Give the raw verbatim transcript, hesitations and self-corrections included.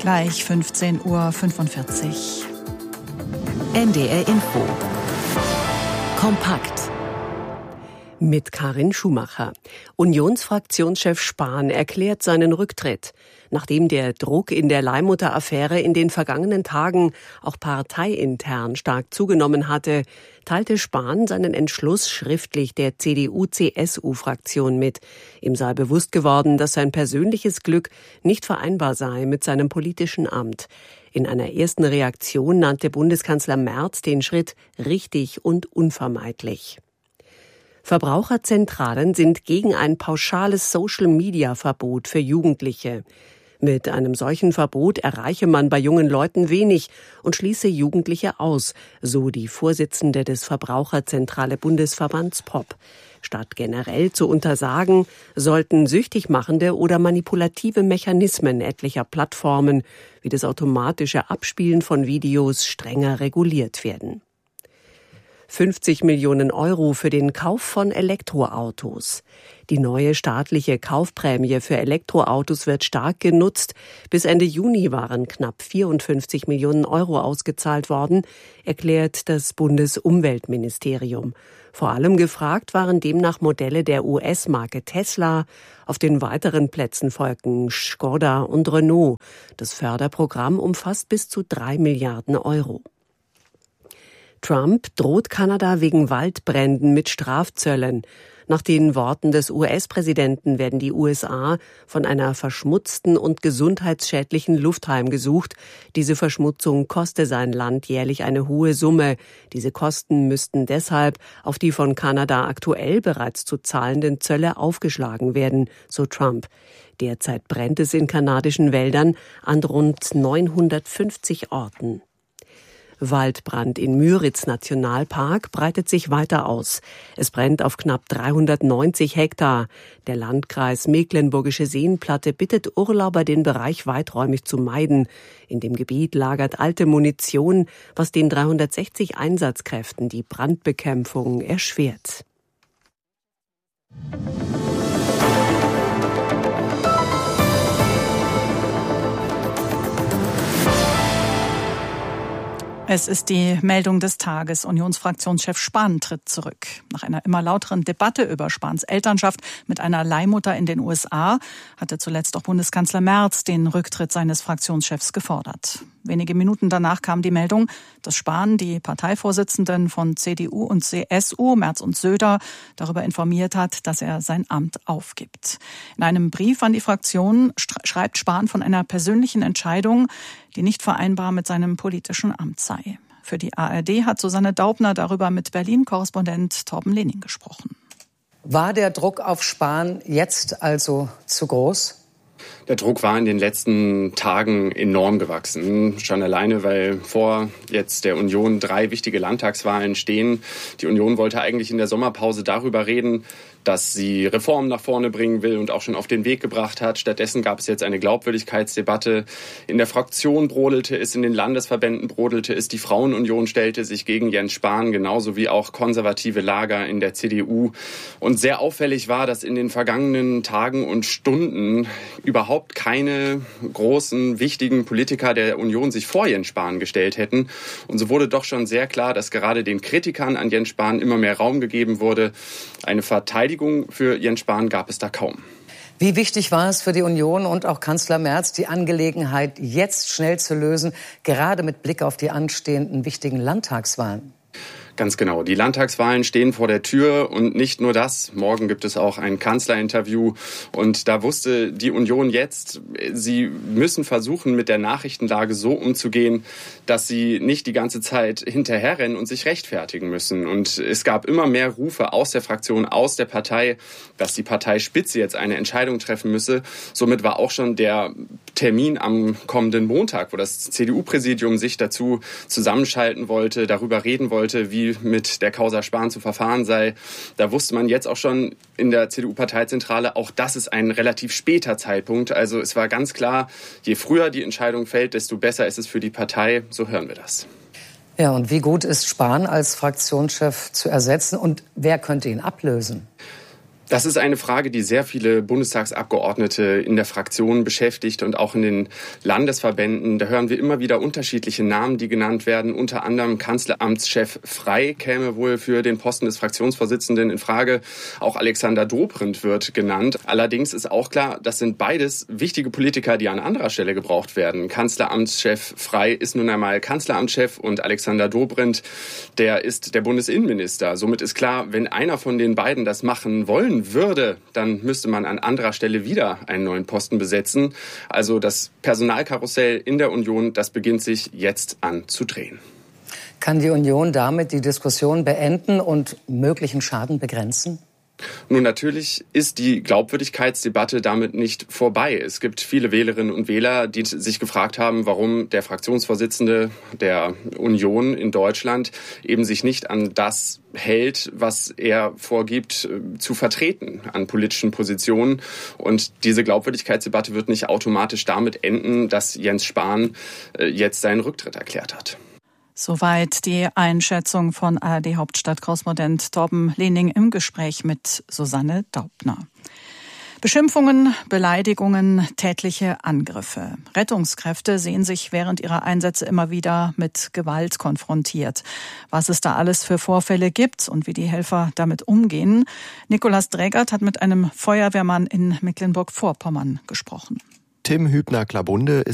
Gleich fünfzehn Uhr fünfundvierzig. N D R Info. Kompakt. Mit Karin Schumacher. Unionsfraktionschef Spahn erklärt seinen Rücktritt. Nachdem der Druck in der Leihmutter-Affäre in den vergangenen Tagen auch parteiintern stark zugenommen hatte, teilte Spahn seinen Entschluss schriftlich der C D U-C S U-Fraktion mit. Ihm sei bewusst geworden, dass sein persönliches Glück nicht vereinbar sei mit seinem politischen Amt. In einer ersten Reaktion nannte Bundeskanzler Merz den Schritt richtig und unvermeidlich. Verbraucherzentralen sind gegen ein pauschales Social-Media-Verbot für Jugendliche. Mit einem solchen Verbot erreiche man bei jungen Leuten wenig und schließe Jugendliche aus, so die Vorsitzende des Verbraucherzentrale Bundesverbands P O P. Statt generell zu untersagen, sollten süchtig machende oder manipulative Mechanismen etlicher Plattformen wie das automatische Abspielen von Videos strenger reguliert werden. fünfzig Millionen Euro für den Kauf von Elektroautos. Die neue staatliche Kaufprämie für Elektroautos wird stark genutzt. Bis Ende Juni waren knapp vierundfünfzig Millionen Euro ausgezahlt worden, erklärt das Bundesumweltministerium. Vor allem gefragt waren demnach Modelle der U S-Marke Tesla. Auf den weiteren Plätzen folgten Skoda und Renault. Das Förderprogramm umfasst bis zu drei Milliarden Euro. Trump droht Kanada wegen Waldbränden mit Strafzöllen. Nach den Worten des U S-Präsidenten werden die U S A von einer verschmutzten und gesundheitsschädlichen Luft heimgesucht. Diese Verschmutzung koste sein Land jährlich eine hohe Summe. Diese Kosten müssten deshalb auf die von Kanada aktuell bereits zu zahlenden Zölle aufgeschlagen werden, so Trump. Derzeit brennt es in kanadischen Wäldern an rund neunhundertfünfzig Orten. Waldbrand in Müritz-Nationalpark breitet sich weiter aus. Es brennt auf knapp dreihundertneunzig Hektar. Der Landkreis Mecklenburgische Seenplatte bittet Urlauber, den Bereich weiträumig zu meiden. In dem Gebiet lagert alte Munition, was den dreihundertsechzig Einsatzkräften die Brandbekämpfung erschwert. Es ist die Meldung des Tages. Unionsfraktionschef Spahn tritt zurück. Nach einer immer lauteren Debatte über Spahns Elternschaft mit einer Leihmutter in den U S A hatte zuletzt auch Bundeskanzler Merz den Rücktritt seines Fraktionschefs gefordert. Wenige Minuten danach kam die Meldung, dass Spahn die Parteivorsitzenden von C D U und C S U, Merz und Söder, darüber informiert hat, dass er sein Amt aufgibt. In einem Brief an die Fraktion schreibt Spahn von einer persönlichen Entscheidung, die nicht vereinbar mit seinem politischen Amt sei. Für die A R D hat Susanne Daubner darüber mit Berlin-Korrespondent Torben Lening gesprochen. War der Druck auf Spahn jetzt also zu groß? Der Druck war in den letzten Tagen enorm gewachsen. Schon alleine, weil vor jetzt der Union drei wichtige Landtagswahlen stehen. Die Union wollte eigentlich in der Sommerpause darüber reden, dass sie Reformen nach vorne bringen will und auch schon auf den Weg gebracht hat. Stattdessen gab es jetzt eine Glaubwürdigkeitsdebatte. In der Fraktion brodelte es, in den Landesverbänden brodelte es. Die Frauenunion stellte sich gegen Jens Spahn, genauso wie auch konservative Lager in der C D U. Und sehr auffällig war, dass in den vergangenen Tagen und Stunden überhaupt keine großen, wichtigen Politiker der Union sich vor Jens Spahn gestellt hätten. Und so wurde doch schon sehr klar, dass gerade den Kritikern an Jens Spahn immer mehr Raum gegeben wurde. Eine Verteidigung für Jens Spahn gab es da kaum. Wie wichtig war es für die Union und auch Kanzler Merz, die Angelegenheit jetzt schnell zu lösen, gerade mit Blick auf die anstehenden wichtigen Landtagswahlen? Ganz genau. Die Landtagswahlen stehen vor der Tür und nicht nur das. Morgen gibt es auch ein Kanzlerinterview und da wusste die Union jetzt, sie müssen versuchen, mit der Nachrichtenlage so umzugehen, dass sie nicht die ganze Zeit hinterherrennen und sich rechtfertigen müssen. Und es gab immer mehr Rufe aus der Fraktion, aus der Partei, dass die Parteispitze jetzt eine Entscheidung treffen müsse. Somit war auch schon der Termin am kommenden Montag, wo das C D U-Präsidium sich dazu zusammenschalten wollte, darüber reden wollte, wie mit der Causa Spahn zu verfahren sei. Da wusste man jetzt auch schon in der C D U-Parteizentrale, auch das ist ein relativ später Zeitpunkt. Also es war ganz klar, je früher die Entscheidung fällt, desto besser ist es für die Partei. So hören wir das. Ja, und wie gut ist Spahn als Fraktionschef zu ersetzen und wer könnte ihn ablösen? Das ist eine Frage, die sehr viele Bundestagsabgeordnete in der Fraktion beschäftigt und auch in den Landesverbänden. Da hören wir immer wieder unterschiedliche Namen, die genannt werden. Unter anderem Kanzleramtschef Frey käme wohl für den Posten des Fraktionsvorsitzenden in Frage. Auch Alexander Dobrindt wird genannt. Allerdings ist auch klar, das sind beides wichtige Politiker, die an anderer Stelle gebraucht werden. Kanzleramtschef Frey ist nun einmal Kanzleramtschef und Alexander Dobrindt, der ist der Bundesinnenminister. Somit ist klar, wenn einer von den beiden das machen wollen würde, dann müsste man an anderer Stelle wieder einen neuen Posten besetzen. Also das Personalkarussell in der Union, das beginnt sich jetzt an zu drehen. Kann die Union damit die Diskussion beenden und möglichen Schaden begrenzen? Nun, natürlich ist die Glaubwürdigkeitsdebatte damit nicht vorbei. Es gibt viele Wählerinnen und Wähler, die sich gefragt haben, warum der Fraktionsvorsitzende der Union in Deutschland eben sich nicht an das hält, was er vorgibt zu vertreten an politischen Positionen. Und diese Glaubwürdigkeitsdebatte wird nicht automatisch damit enden, dass Jens Spahn jetzt seinen Rücktritt erklärt hat. Soweit die Einschätzung von A R D-Hauptstadtkorrespondent Torben Lehning im Gespräch mit Susanne Daubner. Beschimpfungen, Beleidigungen, tätliche Angriffe. Rettungskräfte sehen sich während ihrer Einsätze immer wieder mit Gewalt konfrontiert. Was es da alles für Vorfälle gibt und wie die Helfer damit umgehen. Nikolaus Drägert hat mit einem Feuerwehrmann in Mecklenburg-Vorpommern gesprochen. Tim Hübner-Klabunde ist